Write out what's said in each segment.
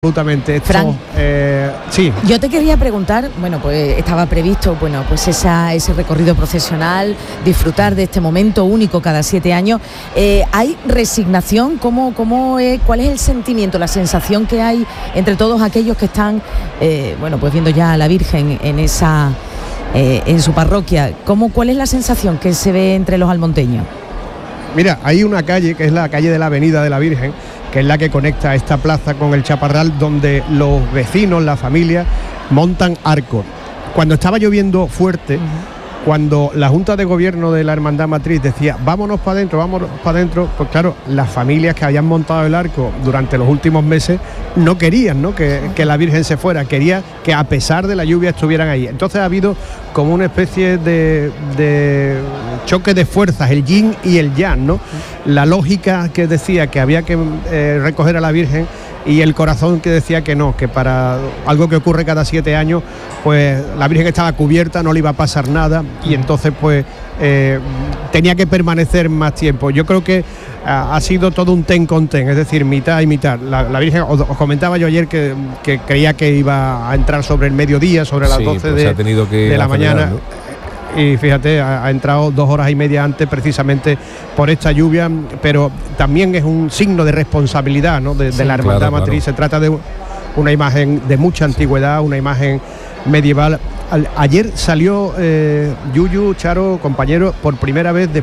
Absolutamente. Esto, Fran, sí. Yo te quería preguntar, bueno, pues estaba previsto, bueno, pues ese recorrido procesional, disfrutar de este momento único cada 7 años. ¿Hay resignación? ¿Cuál es el sentimiento, la sensación que hay entre todos aquellos que están, bueno, pues viendo ya a la Virgen en su parroquia? ¿Cuál es la sensación que se ve entre los almonteños? Mira, hay una calle que es la calle de la Avenida de la Virgen, que es la que conecta esta plaza con el Chaparral, donde los vecinos, la familia, montan arcos. Cuando estaba lloviendo fuerte, cuando la Junta de Gobierno de la Hermandad Matriz decía vámonos para adentro, pues claro, las familias que habían montado el arco durante los últimos meses no querían, ¿no?, que la Virgen se fuera, quería que a pesar de la lluvia estuvieran ahí. Entonces ha habido como una especie de choque de fuerzas, el yin y el yang, ¿no? La lógica que decía que había que recoger a la Virgen y el corazón que decía que no, que para algo que ocurre cada 7 años, pues la Virgen estaba cubierta, no le iba a pasar nada y entonces pues tenía que permanecer más tiempo. Yo creo que ha sido todo un ten con ten, es decir, mitad y mitad. La Virgen, os comentaba yo ayer que creía que iba a entrar sobre el mediodía, sobre las 12 de la mañana, ¿no? Y fíjate, ha entrado 2 horas y media antes precisamente por esta lluvia, pero también es un signo de responsabilidad, ¿no?, de la Hermandad Matriz. Se trata de una imagen de mucha antigüedad, una imagen medieval. Ayer salió Yuyu, Charo, compañero, por primera vez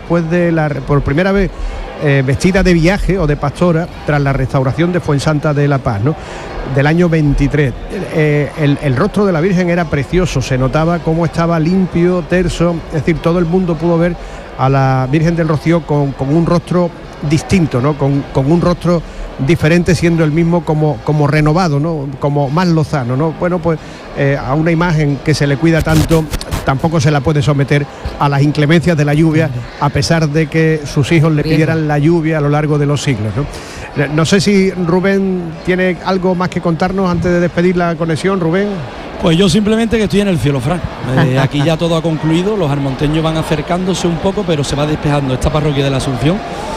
vestida de viaje o de pastora tras la restauración de Fuensanta de la Paz, ¿no?, del año 23. El rostro de la Virgen era precioso, se notaba cómo estaba limpio, terso, es decir, todo el mundo pudo ver a la Virgen del Rocío con un rostro distinto, ¿no?, con un rostro diferente, siendo el mismo como renovado, ¿no?, como más lozano, ¿no? Bueno, pues a una imagen que se le cuida tanto tampoco se la puede someter a las inclemencias de la lluvia, a pesar de que sus hijos le pidieran la lluvia a lo largo de los siglos, ¿no? No sé si Rubén tiene algo más que contarnos antes de despedir la conexión. Rubén. Pues yo simplemente que estoy en el cielo, Fran. Aquí ya todo ha concluido, los almonteños van acercándose un poco, pero se va despejando esta parroquia de la Asunción.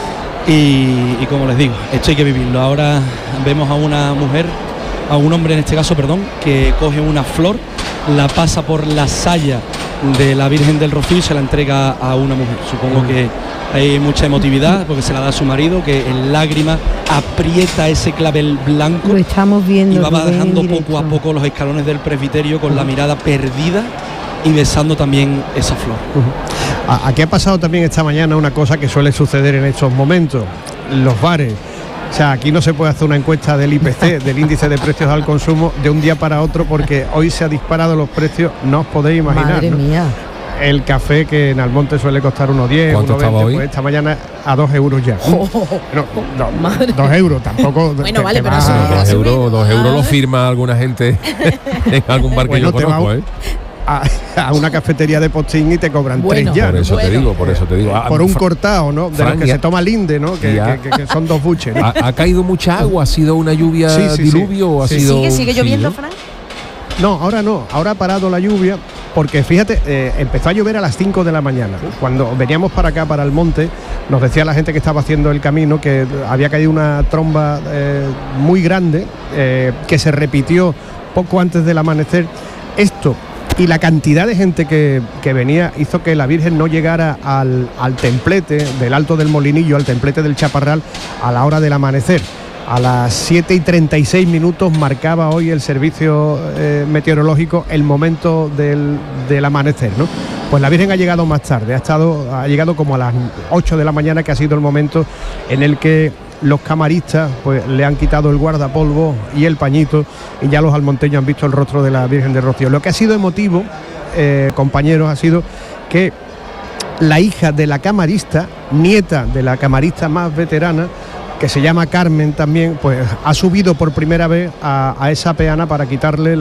Y como les digo, esto hay que vivirlo. Ahora vemos a una mujer, a un hombre en este caso, que coge una flor, la pasa por la saya de la Virgen del Rocío y se la entrega a una mujer. Supongo que hay mucha emotividad porque se la da a su marido, que en lágrimas aprieta ese clavel blanco. Lo estamos viendo. Y va bajando poco a poco los escalones del presbiterio con la mirada perdida y besando también esa flor. Aquí ha pasado también esta mañana una cosa que suele suceder en estos momentos: los bares. O sea, aquí no se puede hacer una encuesta del IPC, del índice de precios al consumo, de un día para otro, porque hoy se ha disparado los precios, no os podéis imaginar. Madre mía. El café, que en Almonte suele costar unos 10, ¿cuánto unos 20, estaba hoy? pues esta mañana a 2 euros ya. Madre. 2 euros, tampoco. Bueno, vale, pero eso 2 euros lo firma alguna gente en algún bar que yo conozco, a una cafetería de Postín y te cobran 3 ya. Por eso te digo. Por un cortado, ¿no? De Fran, los que se toma Linde, ¿no? Que son 2 buches, ¿no? ¿Ha caído mucha agua? ¿Ha sido una lluvia diluvio o ha sido ¿Sigue lloviendo, Fran? No, ahora ha parado la lluvia, porque fíjate, empezó a llover a las 5 de la mañana. Cuando veníamos para acá, para el monte, nos decía la gente que estaba haciendo el camino que había caído una tromba muy grande, que se repitió poco antes del amanecer. Esto y la cantidad de gente que venía hizo que la Virgen no llegara al templete del Alto del Molinillo, al templete del Chaparral, a la hora del amanecer. A las 7:36 marcaba hoy el servicio meteorológico el momento del amanecer, ¿no? Pues la Virgen ha llegado más tarde, ha llegado como a las 8 de la mañana, que ha sido el momento en el que los camaristas pues le han quitado el guardapolvo y el pañito, y ya los almonteños han visto el rostro de la Virgen del Rocío. Lo que ha sido emotivo, compañeros, ha sido que la hija de la camarista, nieta de la camarista más veterana, que se llama Carmen también, pues ha subido por primera vez a esa peana para quitarle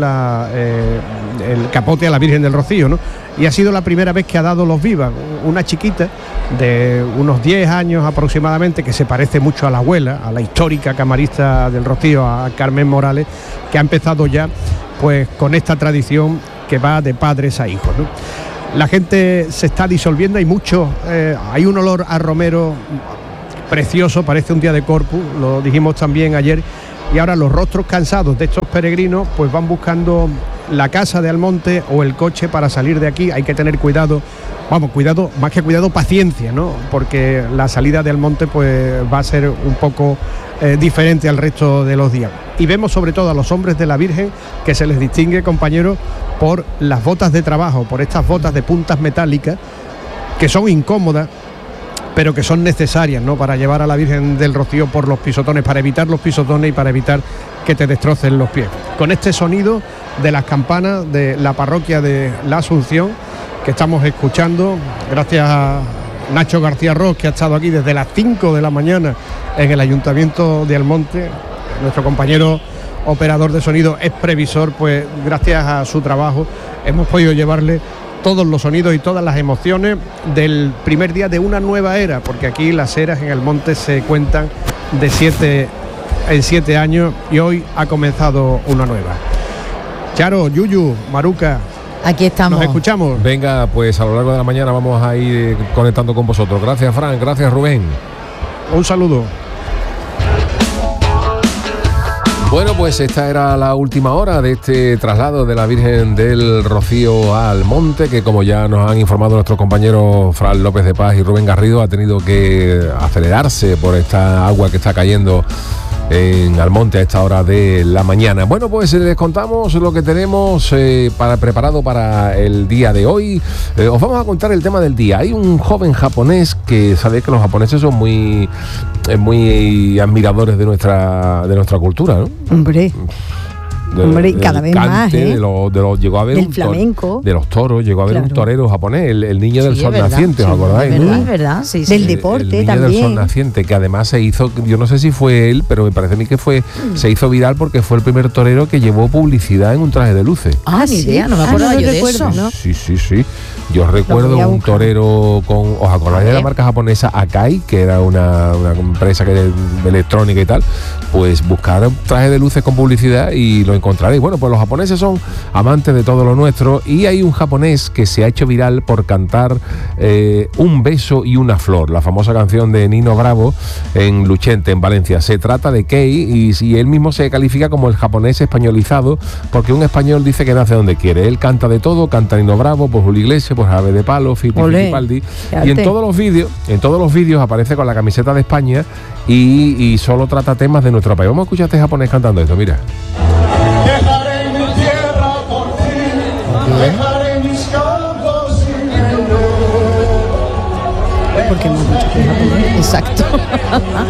el capote a la Virgen del Rocío, ¿no? Y ha sido la primera vez que ha dado los vivas, una chiquita de unos 10 años aproximadamente, que se parece mucho a la abuela, a la histórica camarista del Rocío, a Carmen Morales, que ha empezado ya pues con esta tradición que va de padres a hijos, ¿no? La gente se está disolviendo, hay un olor a romero precioso, parece un día de Corpus, lo dijimos también ayer, y ahora los rostros cansados de estos peregrinos pues van buscando la casa de Almonte o el coche para salir de aquí. Hay que tener cuidado, cuidado, más que cuidado, paciencia, ¿no? Porque la salida de Almonte pues va a ser un poco diferente al resto de los días. Y vemos sobre todo a los hombres de la Virgen, que se les distingue, compañeros, por las botas de trabajo, por estas botas de puntas metálicas, que son incómodas, pero que son necesarias, ¿no?, para llevar a la Virgen del Rocío por los pisotones, para evitar los pisotones y para evitar que te destrocen los pies. Con este sonido de las campanas de la parroquia de la Asunción que estamos escuchando, gracias a Nacho García Ros, que ha estado aquí desde las 5 de la mañana en el Ayuntamiento de Almonte. Nuestro compañero operador de sonido es previsor, pues gracias a su trabajo hemos podido llevarle todos los sonidos y todas las emociones del primer día de una nueva era, porque aquí las eras en el monte se cuentan de 7 en 7 años y hoy ha comenzado una nueva. Charo, Yuyu, Maruca, aquí estamos. Nos escuchamos. Venga, pues a lo largo de la mañana vamos a ir conectando con vosotros. Gracias, Fran, gracias, Rubén. Un saludo. Bueno, pues esta era la última hora de este traslado de la Virgen del Rocío al monte, que como ya nos han informado nuestros compañeros Fran López de Paz y Rubén Garrido, ha tenido que acelerarse por esta agua que está cayendo en Almonte a esta hora de la mañana. Bueno, pues les contamos lo que tenemos preparado para el día de hoy. Os vamos a contar el tema del día. Hay un joven japonés que sabéis que los japoneses son muy admiradores de nuestra cultura, ¿no? Hombre, cada vez más, ¿eh? Llegó a ver del flamenco, de los toros, llegó a ver un torero japonés, el niño del sol naciente, ¿os acordáis? Es verdad, sí. Del deporte el niño también. del sol naciente, que además se hizo, yo no sé si fue él, pero me parece a mí que se hizo viral porque fue el primer torero que llevó publicidad en un traje de luces. Ni idea, no me acordaba yo de eso. ¿No? Sí. Yo recuerdo un torero con... ¿Os acordáis de la marca japonesa Akai, que era una empresa de electrónica y tal? Pues buscar traje de luces con publicidad y lo encontraréis. Bueno, pues los japoneses son amantes de todo lo nuestro y hay un japonés que se ha hecho viral por cantar Un beso y una flor, la famosa canción de Nino Bravo en Luchente, en Valencia. Se trata de Kei y él mismo se califica como el japonés españolizado, porque un español dice que nace donde quiere. Él canta de todo, canta Nino Bravo, pues Julio Iglesias, pues Ave de Palo, Fittipaldi, y en todos los vídeos aparece con la camiseta de España y solo trata temas de nuestro país. Vamos a escuchar a este japonés cantando esto, mira. Dejaré mi tierra por ti, dejaré mis campos sin Porque hemos dicho que es japonés. Exacto.